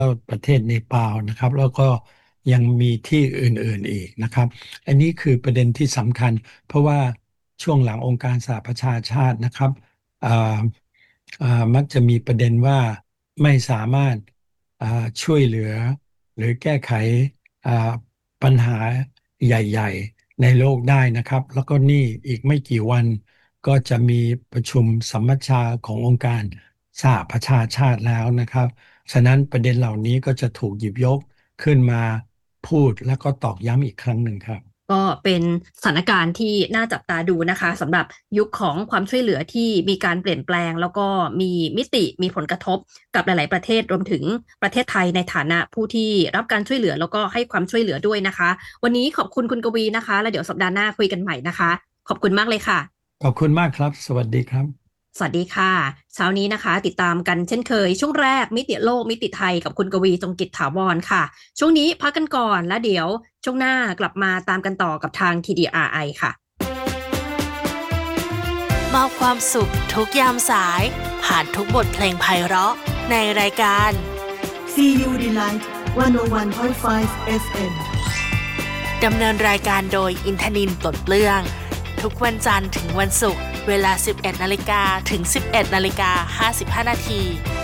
ประเทศเนปาลนะครับแล้วก็ยังมีที่อื่นๆอีกนะครับอันนี้คือประเด็นที่สำคัญเพราะว่าช่วงหลังองค์การสหประชาชาตินะครับอ่ามักจะมีประเด็นว่าไม่สามารถอ่าช่วยเหลือหรือแก้ไขอ่าปัญหาใหญ่ๆในโลกได้นะครับแล้วก็นี่อีกไม่กี่วันก็จะมีประชุมสัมมชาขององค์การสหประชาชาติแล้วนะครับ ฉะนั้นประเด็นเหล่านี้ก็จะถูกหยิบยกขึ้นมาพูดแล้วก็ตอกย้ำอีกครั้งหนึ่งครับก็เป็นสถานการณ์ที่น่าจับตาดูนะคะสำหรับยุคของความช่วยเหลือที่มีการเปลี่ยนแปลงแล้วก็มีมิติมีผลกระทบกับหลายๆประเทศรวมถึงประเทศไทยในฐานะผู้ที่รับการช่วยเหลือแล้วก็ให้ความช่วยเหลือด้วยนะคะวันนี้ขอบคุณคุณกวีนะคะแล้วเดี๋ยวสัปดาห์หน้าคุยกันใหม่นะคะขอบคุณมากเลยค่ะขอบคุณมากครับสวัสดีครับสวัสดีค่ะเช้านี้นะคะติดตามกันเช่นเคยช่วงแรกมิติโลกมิติไทยกับคุณกวีจงกิจถาวรค่ะช่วงนี้พักกันก่อนแล้วเดี๋ยวช่วงหน้ากลับมาตามกันต่อกับทาง TDRI ค่ะมอบความสุขทุกยามสายผ่านทุกบทเพลงไพเราะในรายการ CU Delight 101.5 FM ดำเนินรายการโดยอินทนินท์ ปลดเปลื้องทุกวันจันทร์ถึงวันศุกร์เวลา 11 นาฬิกาถึง 11 นาฬิกา 55 นาที